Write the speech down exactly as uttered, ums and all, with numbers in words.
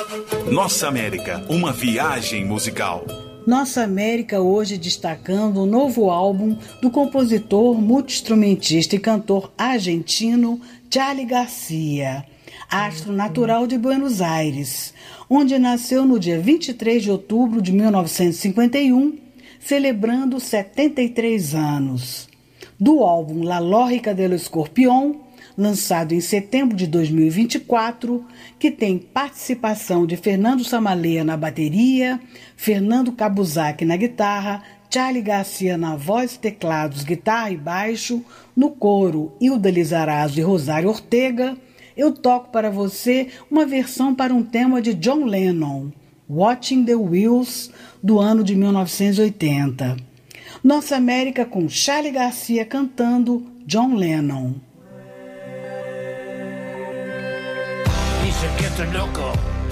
Nossa América, uma viagem musical. Nossa América hoje destacando o novo álbum do compositor, multi-instrumentista e cantor argentino Charly Garcia, astro natural de Buenos Aires, onde nasceu no dia vinte e três de outubro de mil novecentos e cinquenta e um, celebrando setenta e três anos. Do álbum La Lógica del Escorpión, lançado em setembro de dois mil e vinte e quatro, que tem participação de Fernando Samalea na bateria, Fernando Kabuzak na guitarra, Charly Garcia na voz, teclados, guitarra e baixo, no coro Hilda Lizarazo e Rosário Ortega, eu toco para você uma versão para um tema de John Lennon, Watching the Wheels, do ano de mil novecentos e oitenta. Nossa América com Charly Garcia cantando John Lennon. Dicen que estoy loco,